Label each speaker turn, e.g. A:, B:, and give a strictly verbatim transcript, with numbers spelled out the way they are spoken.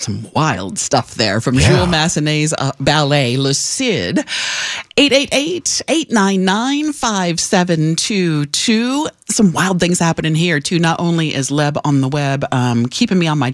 A: some wild stuff there from
B: Yeah.
A: Jules Massenet's uh, ballet, Le Cid. eight eight eight, eight nine nine, five seven two two. Some wild things happening here, too. Not only is Leb on the web um, keeping me on my